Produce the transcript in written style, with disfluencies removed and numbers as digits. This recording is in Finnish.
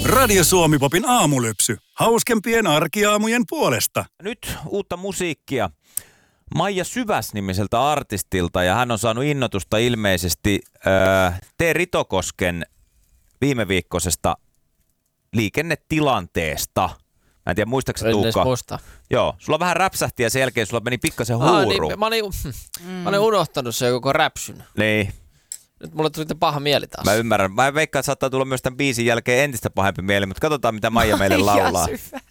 Radio Suomi-popin aamulypsy. Hauskempien arkiaamujen puolesta. Nyt uutta musiikkia Maija Syväs-nimiseltä artistilta, ja hän on saanut innotusta ilmeisesti T. Ritokosken viime viikkoisesta liikennetilanteesta. Mä en tiedä, muistaakseni Tuukka? Joo, sulla vähän räpsähti ja sen jälkeen sulla meni pikkasen huuru. Niin, mä olin unohtanut sen koko räpsyn. Niin. Nyt mulle tuli paha mieli taas. Mä ymmärrän. Mä veikkaan, että saattaa tulla myös tämän biisin jälkeen entistä pahempi mieli, mutta katsotaan mitä Maija meille laulaa.